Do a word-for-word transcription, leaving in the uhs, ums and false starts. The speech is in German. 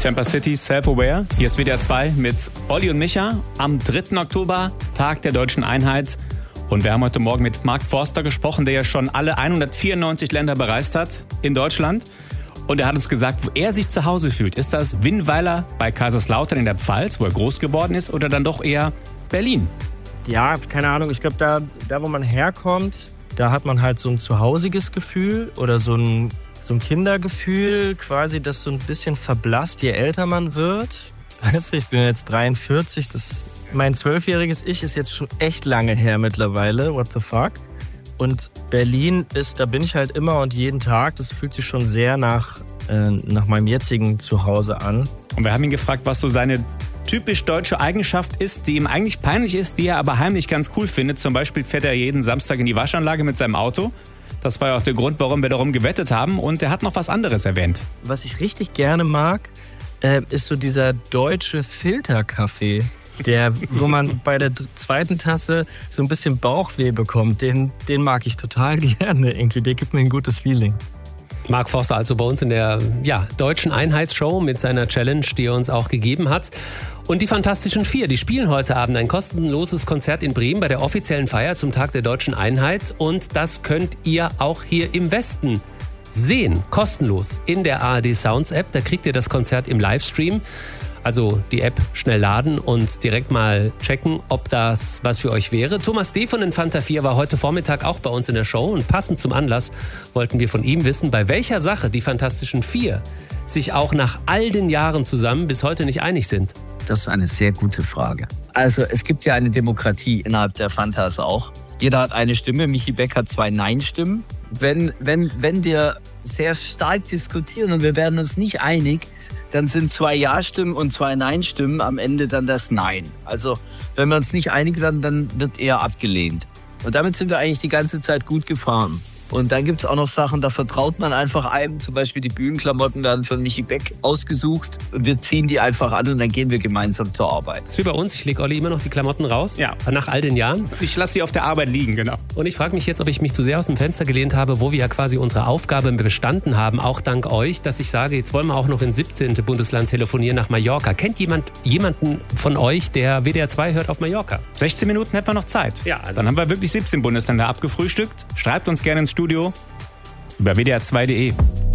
Temper City, Self-Aware. Hier ist W D R zwei mit Olli und Micha am dritten Oktober, Tag der deutschen Einheit. Und wir haben heute Morgen mit Mark Forster gesprochen, der ja schon alle hundertvierundneunzig Länder bereist hat in Deutschland. Und er hat uns gesagt, wo er sich zu Hause fühlt. Ist das Winnweiler bei Kaiserslautern in der Pfalz, wo er groß geworden ist, oder dann doch eher Berlin? Ja, keine Ahnung. Ich glaube, da, da, wo man herkommt, da hat man halt so ein zuhausiges Gefühl oder so ein, so ein Kindergefühl, quasi, das so ein bisschen verblasst, je älter man wird. Weißt du, ich bin jetzt dreiundvierzig, das, mein zwölfjähriges Ich ist jetzt schon echt lange her mittlerweile, what the fuck. Und Berlin ist, da bin ich halt immer und jeden Tag, das fühlt sich schon sehr nach, äh, nach meinem jetzigen Zuhause an. Und wir haben ihn gefragt, was so seine typisch deutsche Eigenschaft ist, die ihm eigentlich peinlich ist, die er aber heimlich ganz cool findet. Zum Beispiel fährt er jeden Samstag in die Waschanlage mit seinem Auto. Das war ja auch der Grund, warum wir darum gewettet haben. Und er hat noch was anderes erwähnt. Was ich richtig gerne mag, äh, ist so dieser deutsche Filterkaffee. Der, wo man bei der zweiten Tasse so ein bisschen Bauchweh bekommt. Den, den mag ich total gerne irgendwie. Der gibt mir ein gutes Feeling. Mark Forster also bei uns in der ja, deutschen Einheitsshow mit seiner Challenge, die er uns auch gegeben hat. Und die Fantastischen Vier, die spielen heute Abend ein kostenloses Konzert in Bremen bei der offiziellen Feier zum Tag der deutschen Einheit. Und das könnt ihr auch hier im Westen sehen, kostenlos in der A R D Sounds App. Da kriegt ihr das Konzert im Livestream. Also die App schnell laden und direkt mal checken, ob das was für euch wäre. Thomas D. von den Fanta vier war heute Vormittag auch bei uns in der Show. Und passend zum Anlass wollten wir von ihm wissen, bei welcher Sache die Fantastischen Vier sich auch nach all den Jahren zusammen bis heute nicht einig sind. Das ist eine sehr gute Frage. Also es gibt ja eine Demokratie innerhalb der Fantas auch. Jeder hat eine Stimme, Michi Beck hat zwei Nein-Stimmen. Wenn, wenn, wenn wir sehr stark diskutieren und wir werden uns nicht einig, dann sind zwei Ja-Stimmen und zwei Nein-Stimmen am Ende dann das Nein. Also wenn wir uns nicht einig werden, dann wird eher abgelehnt. Und damit sind wir eigentlich die ganze Zeit gut gefahren. Und dann gibt es auch noch Sachen, da vertraut man einfach einem. Zum Beispiel die Bühnenklamotten werden von Michi Beck ausgesucht. Und wir ziehen die einfach an und dann gehen wir gemeinsam zur Arbeit. Das ist wie bei uns. Ich lege Olli immer noch die Klamotten raus. Ja. Nach all den Jahren. Ich lasse sie auf der Arbeit liegen, genau. Und ich frage mich jetzt, ob ich mich zu sehr aus dem Fenster gelehnt habe, wo wir ja quasi unsere Aufgabe bestanden haben, auch dank euch, dass ich sage, jetzt wollen wir auch noch ins siebzehnte Bundesland telefonieren, nach Mallorca. Kennt jemand jemanden von euch, der W D R zwei hört auf Mallorca? sechzehn Minuten hätten wir noch Zeit. Ja, also dann haben wir wirklich siebzehn Bundesländer abgefrühstückt. Schreibt uns gerne ins Studio über W D R zwei Punkt de.